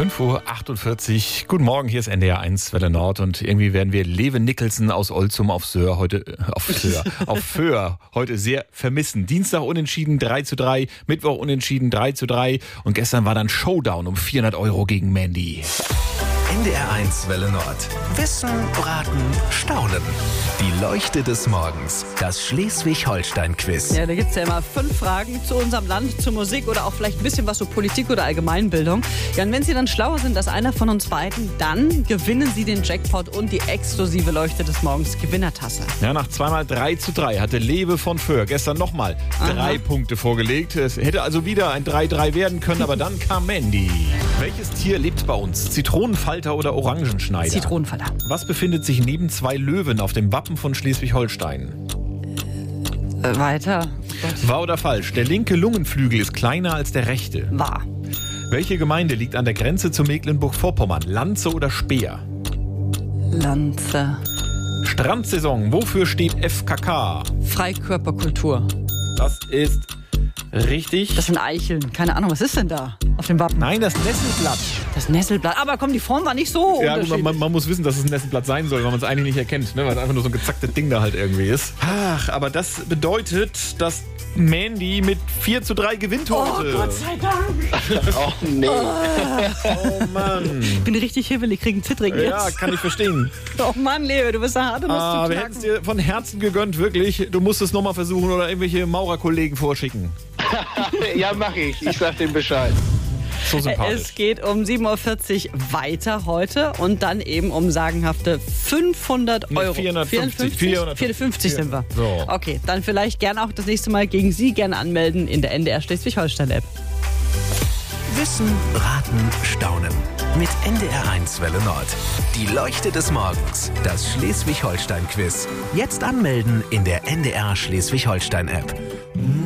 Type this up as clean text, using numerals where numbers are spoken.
5:48 Uhr. Guten Morgen, hier ist NDR 1 Welle Nord und irgendwie werden wir Lewe Nicholson aus Olzum auf Föhr heute sehr vermissen. Dienstag unentschieden 3:3, Mittwoch unentschieden 3:3 und gestern war dann Showdown um 400 € gegen Mandy. NDR 1 Welle Nord. Wissen, Raten, Staunen. Die Leuchte des Morgens. Das Schleswig-Holstein-Quiz. Ja, da gibt es ja immer 5 Fragen zu unserem Land, zur Musik oder auch vielleicht ein bisschen was zu Politik oder Allgemeinbildung. Ja, und wenn Sie dann schlauer sind als einer von uns beiden, dann gewinnen Sie den Jackpot und die exklusive Leuchte des Morgens Gewinnertasse. Ja, nach zweimal 3:3 hatte Lewe von Föhr gestern nochmal 3 Punkte vorgelegt. Es hätte also wieder ein 3:3 werden können, aber dann kam Mandy. Welches Tier lebt bei uns? Zitronenfalter oder Orangenschneider? Zitronenfalter. Was befindet sich neben 2 Löwen auf dem Wappen von Schleswig-Holstein? Weiter. Wahr oder falsch? Der linke Lungenflügel ist kleiner als der rechte. Wahr. Welche Gemeinde liegt an der Grenze zu Mecklenburg-Vorpommern? Lanze oder Speer? Lanze. Strandsaison. Wofür steht FKK? Freikörperkultur. Das ist richtig. Das sind Eicheln. Keine Ahnung, was ist denn da auf dem Wappen? Nein, das Nesselblatt. Das Nesselblatt. Aber komm, die Form war nicht so Ja, unterschiedlich. man muss wissen, dass es ein Nesselblatt sein soll, weil man es eigentlich nicht erkennt, ne? Weil es einfach nur so ein gezacktes Ding da halt irgendwie ist. Ach, aber das bedeutet, dass Mandy mit 4:3 gewinnt heute. Oh, Gott sei Dank. Oh nee. Oh Mann. Ich bin richtig hibbelig, krieg einen Zittrigen Ja, jetzt. kann ich verstehen. Oh Mann, Lewe, du bist hart und musst Wir hätten es dir von Herzen gegönnt, wirklich. Du musst es nochmal versuchen oder irgendwelche Maurerkollegen vorschicken. Ja, mach ich. Ich sag dem Bescheid. So sympathisch. Es geht um 7:40 Uhr weiter heute und dann eben um sagenhafte 500 Nee, Euro. 450. 450 sind wir. So. Okay, dann vielleicht gerne auch das nächste Mal gegen Sie gerne anmelden in der NDR Schleswig-Holstein-App. Wissen, Raten, Staunen. Mit NDR 1 Welle Nord. Die Leuchte des Morgens. Das Schleswig-Holstein-Quiz. Jetzt anmelden in der NDR Schleswig-Holstein-App.